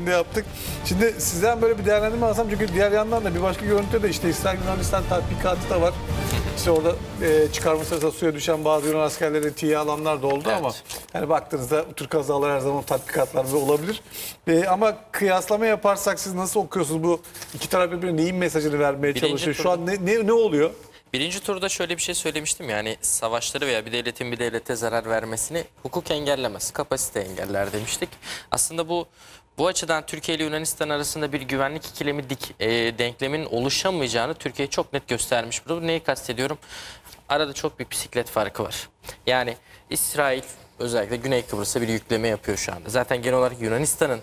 şimdi yaptık. Şimdi sizden böyle bir değerlendirme alsam, çünkü diğer yandan da bir başka görüntüde de işte İsrail Yunanistan tatbikatı da var. İşte orada çıkarma sırasında suya düşen bazı Yunan askerleri tiye alanlar da oldu, Evet. ama yani baktığınızda bu tür kazalar her zaman tatbikatlarda olabilir. Ama kıyaslama yaparsak siz nasıl okuyorsunuz, bu iki taraf birbirine neyin mesajını vermeye çalışıyor? Şu an ne oluyor? Birinci turda şöyle bir şey söylemiştim, yani savaşları veya bir devletin bir devlete zarar vermesini hukuk engellemez, kapasite engeller demiştik. Aslında bu açıdan Türkiye ile Yunanistan arasında bir güvenlik ikilemi denklemin oluşamayacağını Türkiye çok net göstermiş. Bu neyi kastediyorum? Arada çok büyük bisiklet farkı var. Yani İsrail özellikle Güney Kıbrıs'a bir yükleme yapıyor şu anda. Zaten genel olarak Yunanistan'ın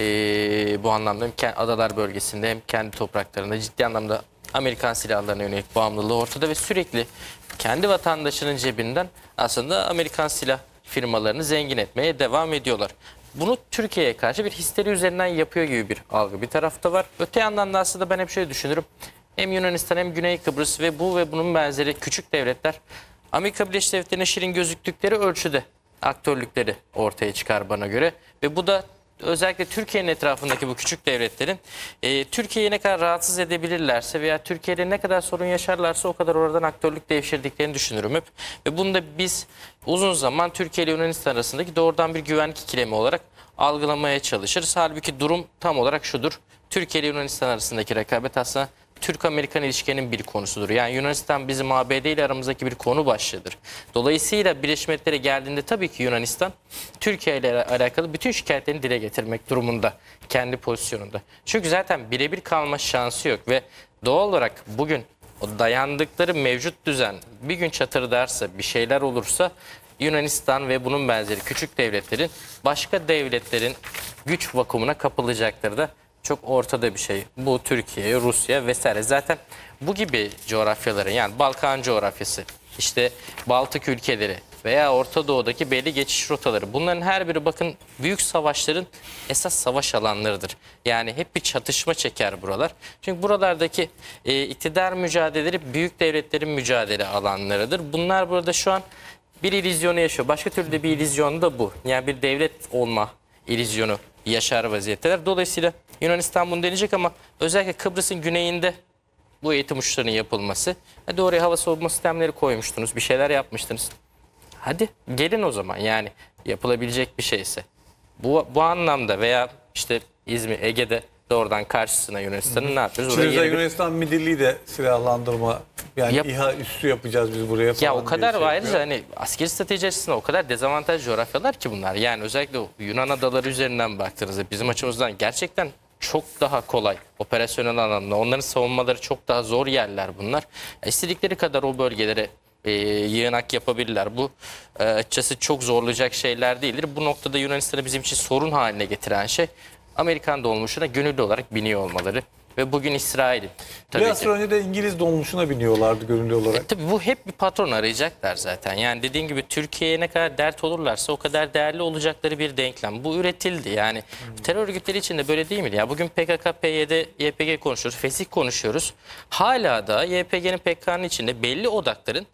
bu anlamda hem adalar bölgesinde hem kendi topraklarında ciddi anlamda Amerikan silahlarına yönelik bağımlılığı ortada ve sürekli kendi vatandaşının cebinden aslında Amerikan silah firmalarını zengin etmeye devam ediyorlar. Bunu Türkiye'ye karşı bir histeri üzerinden yapıyor gibi bir algı bir tarafta var. Öte yandan da aslında ben hep şöyle düşünürüm. Hem Yunanistan hem Güney Kıbrıs ve bunun benzeri küçük devletler Amerika Birleşik Devletleri'ne şirin gözüktükleri ölçüde aktörlükleri ortaya çıkar bana göre. Ve bu da özellikle Türkiye'nin etrafındaki bu küçük devletlerin Türkiye'yi ne kadar rahatsız edebilirlerse veya Türkiye'de ne kadar sorun yaşarlarsa o kadar oradan aktörlük devşirdiklerini düşünürüm hep. Ve bunu da biz uzun zaman Türkiye ile Yunanistan arasındaki doğrudan bir güvenlik ikilemi olarak algılamaya çalışırız. Halbuki durum tam olarak şudur. Türkiye ile Yunanistan arasındaki rekabet aslında Türk-Amerikan ilişkilerinin bir konusudur. Yani Yunanistan bizim ABD ile aramızdaki bir konu başlığıdır. Dolayısıyla Birleşmiş Milletler'e geldiğinde tabii ki Yunanistan Türkiye ile alakalı bütün şikayetlerini dile getirmek durumunda kendi pozisyonunda. Çünkü zaten birebir kalma şansı yok ve doğal olarak bugün o dayandıkları mevcut düzen bir gün çatırdarsa, bir şeyler olursa Yunanistan ve bunun benzeri küçük devletlerin başka devletlerin güç vakumuna kapılacakları da çok ortada bir şey. Bu Türkiye, Rusya vesaire. Zaten bu gibi coğrafyaların, yani Balkan coğrafyası, işte Baltık ülkeleri veya Orta Doğu'daki belli geçiş rotaları, bunların her biri bakın büyük savaşların esas savaş alanlarıdır. Yani hep bir çatışma çeker buralar. Çünkü buralardaki iktidar mücadeleleri büyük devletlerin mücadele alanlarıdır. Bunlar burada şu an bir illüzyonu yaşıyor. Başka türlü de bir illüzyon da bu. Yani bir devlet olma illüzyonu yaşar vaziyetteler. Dolayısıyla Yunanistan bunu deneyecek ama özellikle Kıbrıs'ın güneyinde bu eğitim uçuşlarının yapılması. Hadi oraya hava savunma sistemleri koymuştunuz, bir şeyler yapmıştınız. Hadi gelin o zaman, yani yapılabilecek bir şeyse. Bu anlamda veya işte İzmir, Ege'de doğrudan karşısına Yunanistan'ın ne yapıyoruz? Şimdi Yunanistan Midilli'yi de silahlandırma, yani İHA üssü yapacağız biz buraya falan. Ya o kadar şey ayrıca hani askeri strateji açısından o kadar dezavantaj coğrafyalar ki bunlar. Yani özellikle o Yunan adaları üzerinden baktığınızda bizim açımızdan gerçekten çok daha kolay operasyonel anlamda. Onların savunmaları çok daha zor yerler bunlar. İstedikleri kadar o bölgelere yığınak yapabilirler. Bu açıkçası çok zorlayacak şeyler değildir. Bu noktada Yunanistan'ı bizim için sorun haline getiren şey Amerikan dolmuşuna gönüllü olarak biniyor olmaları. Ve bugün İsrail'in. Biraz önce de İngiliz dolmuşuna biniyorlardı gönüllü olarak. Tabii bu hep bir patron arayacaklar zaten. Yani dediğin gibi Türkiye'ye ne kadar dert olurlarsa o kadar değerli olacakları bir denklem. Bu üretildi. Yani terör örgütleri için de böyle değil mi? Ya bugün PKK, PYD, YPG konuşuyoruz, FESİH konuşuyoruz. Hala da YPG'nin, PKK'nın içinde belli odakların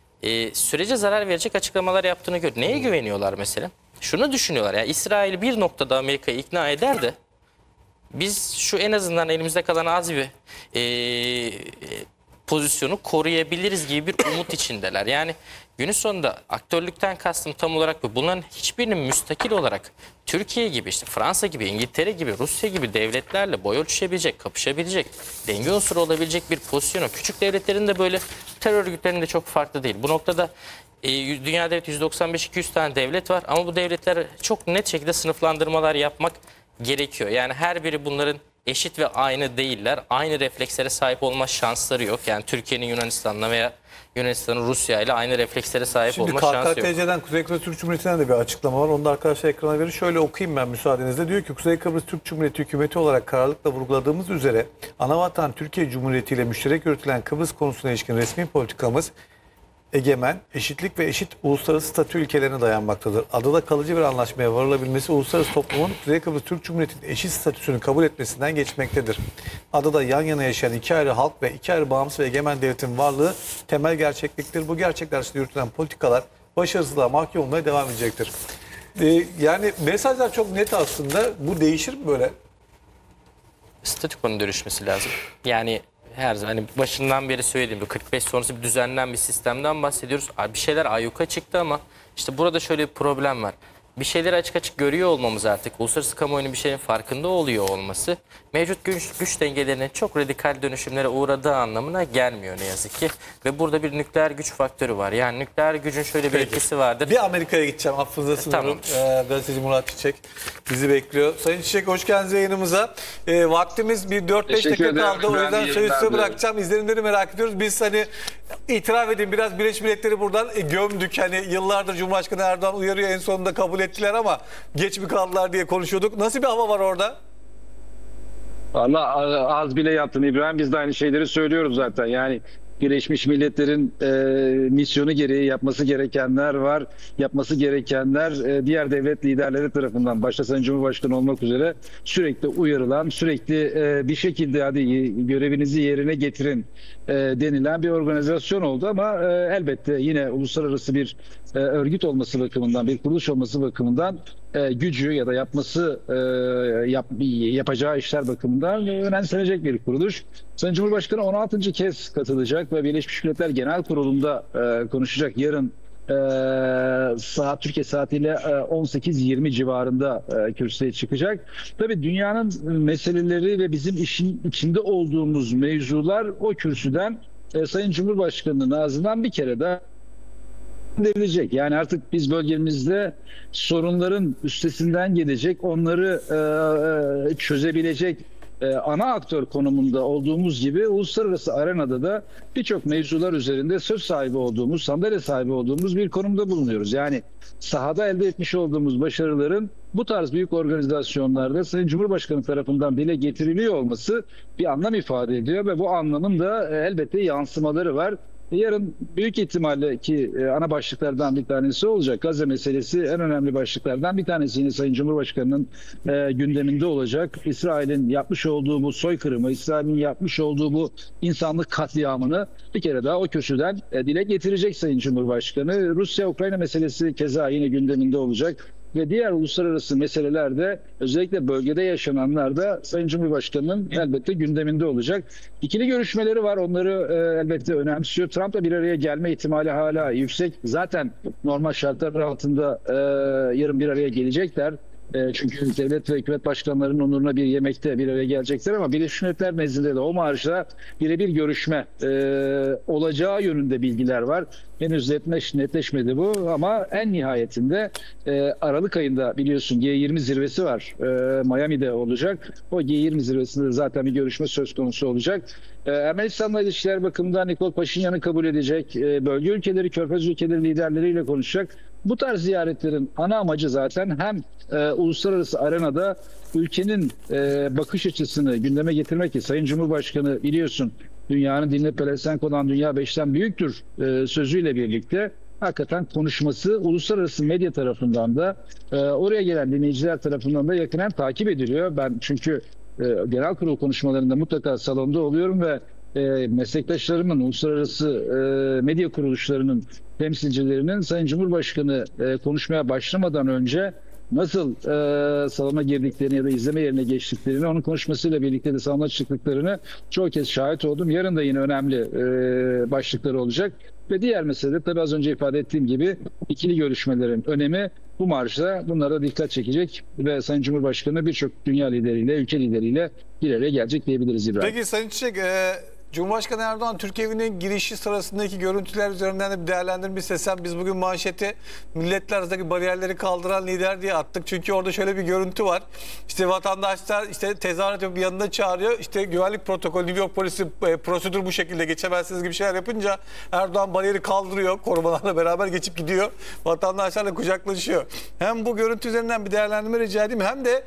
sürece zarar verecek açıklamalar yaptığını görüyoruz. Neye güveniyorlar mesela? Şunu düşünüyorlar ya, İsrail bir noktada Amerika'yı ikna eder de biz şu en azından elimizde kalan az bir pozisyonu koruyabiliriz gibi bir umut içindeler. Yani günün sonunda aktörlükten kastım tam olarak bu. Bunların hiçbirinin müstakil olarak Türkiye gibi, işte Fransa gibi, İngiltere gibi, Rusya gibi devletlerle boy ölçüşebilecek, kapışabilecek, denge unsuru olabilecek bir pozisyonu. Küçük devletlerin de böyle, terör örgütlerinin de çok farklı değil. Bu noktada dünyada 195-200 tane devlet var ama bu devletler çok net şekilde sınıflandırmalar yapmak gerekiyor. Yani her biri bunların eşit ve aynı değiller. Aynı reflekslere sahip olma şansları yok. Yani Türkiye'nin Yunanistan'la veya Yunanistan'ın Rusya ile aynı reflekslere sahip olma şansı yok. Şimdi KKTC'den, Kuzey Kıbrıs Türk Cumhuriyeti'nden de bir açıklama var. Onu da arkadaşlar ekrana verin. Şöyle okuyayım ben müsaadenizle. Diyor ki Kuzey Kıbrıs Türk Cumhuriyeti hükümeti olarak kararlılıkla vurguladığımız üzere anavatan Türkiye Cumhuriyeti ile müşterek yürütülen Kıbrıs konusuna ilişkin resmi politikamız egemen, eşitlik ve eşit uluslararası statü ilkelerine dayanmaktadır. Adada kalıcı bir anlaşmaya varılabilmesi uluslararası toplumun Kuzey Kıbrıs Türk Cumhuriyeti'nin eşit statüsünü kabul etmesinden geçmektedir. Adada yan yana yaşayan iki ayrı halk ve iki ayrı bağımsız ve egemen devletin varlığı temel gerçekliktir. Bu gerçekler içinde yürütülen politikalar başarısızlığa mahkum olmaya devam edecektir. Yani mesajlar çok net aslında. Bu değişir mi böyle? statükonun dönüşmesi lazım. Yani her zaman hani başından beri söylediğim bu 45 sonrası bir düzenlenen bir sistemden bahsediyoruz. Abi bir şeyler ayyuka çıktı ama işte burada şöyle bir problem var. Bir şeyleri açık açık görüyor olmamız artık, uluslararası kamuoyunun bir şeyin farkında oluyor olması mevcut güç dengelerinin çok radikal dönüşümlere uğradığı anlamına gelmiyor ne yazık ki. Ve burada bir nükleer güç faktörü var. Yani nükleer gücün şöyle bir etkisi vardır. Bir Amerika'ya gideceğim. Affınıza sığınırım. Gazeteci Murat Çiçek bizi bekliyor. Sayın Çiçek hoş geldiniz yayınımıza. Vaktimiz bir 4-5 dakika kaldı. O yüzden sözü size bırakacağım. İzlenimleri merak ediyoruz. Biz hani itiraf edin biraz Birleşmiş Milletleri buradan gömdük. Hani yıllardır Cumhurbaşkanı Erdoğan uyarıyor, en sonunda kabul ettiler ama geç mi kaldılar diye konuşuyorduk. Nasıl bir hava var orada? Valla az bile yaptın İbrahim. Biz de aynı şeyleri söylüyoruz zaten. Yani Birleşmiş Milletler'in misyonu gereği yapması gerekenler var. Yapması gerekenler diğer devlet liderleri tarafından başta Sayın Cumhurbaşkanı olmak üzere sürekli uyarılan, sürekli bir şekilde hadi görevinizi yerine getirin denilen bir organizasyon oldu ama elbette yine uluslararası bir örgüt olması bakımından, bir kuruluş olması bakımından gücü ya da yapacağı işler bakımından önemsenecek bir kuruluş. Sayın Cumhurbaşkanı 16. kez katılacak ve Birleşmiş Milletler Genel Kurulu'nda konuşacak. Yarın Türkiye saatiyle 18:20 civarında kürsüye çıkacak. Tabii dünyanın meseleleri ve bizim işin içinde olduğumuz mevzular o kürsüden Sayın Cumhurbaşkanı'nın ağzından bir kere daha verilecek. Yani artık biz bölgemizde sorunların üstesinden gelecek, onları çözebilecek ana aktör konumunda olduğumuz gibi uluslararası arenada da birçok mevzular üzerinde söz sahibi olduğumuz, sandalye sahibi olduğumuz bir konumda bulunuyoruz. Yani sahada elde etmiş olduğumuz başarıların bu tarz büyük organizasyonlarda Sayın Cumhurbaşkanı tarafından dile getiriliyor olması bir anlam ifade ediyor ve bu anlamın da elbette yansımaları var. Yarın büyük ihtimalle ki ana başlıklardan bir tanesi olacak. Gazze meselesi en önemli başlıklardan bir tanesi. Yine Sayın Cumhurbaşkanı'nın gündeminde olacak. İsrail'in yapmış olduğu bu soykırımı, İsrail'in yapmış olduğu bu insanlık katliamını bir kere daha o kürsüden dile getirecek Sayın Cumhurbaşkanı. Rusya-Ukrayna meselesi keza yine gündeminde olacak. Ve diğer uluslararası meselelerde özellikle bölgede yaşananlar da Sayın Cumhurbaşkanı'nın elbette gündeminde olacak. İkili görüşmeleri var. Onları elbette önemsiyor. Trump'la bir araya gelme ihtimali hala yüksek. Zaten normal şartlar altında yarın bir araya gelecekler. Çünkü devlet ve hükümet başkanlarının onuruna bir yemekte bir araya gelecekler ama Birleşmiş Milletler nezdinde de o marjda birebir görüşme olacağı yönünde bilgiler var. Henüz netleşmedi bu ama en nihayetinde Aralık ayında biliyorsun G20 zirvesi var. Miami'de olacak. O G20 zirvesinde de zaten bir görüşme söz konusu olacak. Ermenistan'la ilişkiler bakımından Nikol Paşinyan'ı kabul edecek. Bölge ülkeleri, Körfez ülkeleri liderleriyle konuşacak. Bu tarz ziyaretlerin ana amacı zaten hem uluslararası arenada ülkenin bakış açısını gündeme getirmek ki Sayın Cumhurbaşkanı biliyorsun dünyanın dinle pelesenk olan dünya beşten büyüktür sözüyle birlikte hakikaten konuşması uluslararası medya tarafından da oraya gelen dinleyiciler tarafından da yakinen takip ediliyor. Ben çünkü genel kurul konuşmalarında mutlaka salonda oluyorum ve meslektaşlarımın, uluslararası medya kuruluşlarının temsilcilerinin Sayın Cumhurbaşkanı konuşmaya başlamadan önce nasıl salona girdiklerini ya da izleme yerine geçtiklerini, onun konuşmasıyla birlikte de salona çıktıklarını çoğu kez şahit oldum. Yarın da yine önemli başlıkları olacak. Ve diğer mesele tabii az önce ifade ettiğim gibi ikili görüşmelerin önemi bu marjda bunlara dikkat çekecek ve Sayın Cumhurbaşkanı birçok dünya lideriyle, ülke lideriyle bir araya gelecek diyebiliriz İbrahim. Peki Sayın Çiçek, Cumhurbaşkanı Erdoğan Türkiye evinin girişi sırasındaki görüntüler üzerinden de bir değerlendirme istesem, biz bugün manşeti milletler arasındaki bariyerleri kaldıran lider diye attık. Çünkü orada şöyle bir görüntü var. İşte vatandaşlar işte tezahürat yapıp yanında çağırıyor. İşte güvenlik protokolü, New York polisi prosedür bu şekilde geçemezsiniz gibi şeyler yapınca Erdoğan bariyeri kaldırıyor. Korumalarla beraber geçip gidiyor. Vatandaşlarla kucaklaşıyor. Hem bu görüntü üzerinden bir değerlendirme rica edeyim hem de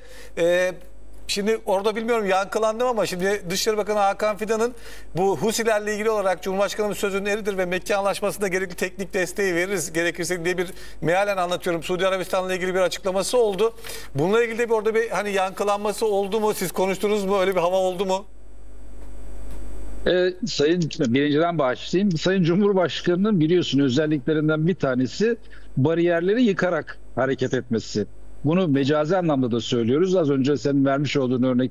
şimdi orada bilmiyorum yankılandım ama şimdi Dışişleri Bakanı Hakan Fidan'ın bu Husilerle ilgili olarak Cumhurbaşkanımız sözünün eridir ve Mekke Anlaşması'nda gerekli teknik desteği veririz gerekirse diye bir mealen anlatıyorum. Suudi Arabistan'la ilgili bir açıklaması oldu. Bununla ilgili de bir orada bir hani yankılanması oldu mu? Siz konuştunuz mu? Öyle bir hava oldu mu? Birinciden başlayayım. Sayın Cumhurbaşkanı'nın biliyorsun özelliklerinden bir tanesi bariyerleri yıkarak hareket etmesi. Bunu mecazi anlamda da söylüyoruz. Az önce senin vermiş olduğun örnek